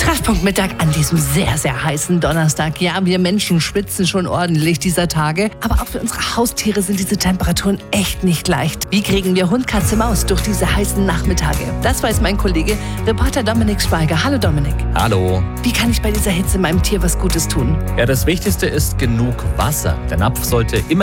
Treffpunkt Mittag an diesem sehr, sehr heißen Donnerstag. Ja, wir Menschen schwitzen schon ordentlich dieser Tage. Aber auch für unsere Haustiere sind diese Temperaturen echt nicht leicht. Wie kriegen wir Hund, Katze, Maus durch diese heißen Nachmittage? Das weiß mein Kollege, Reporter Dominik Schweiger. Hallo Dominik. Hallo. Wie kann ich bei dieser Hitze meinem Tier was Gutes tun? Ja, das Wichtigste ist genug Wasser. Der Napf sollte immer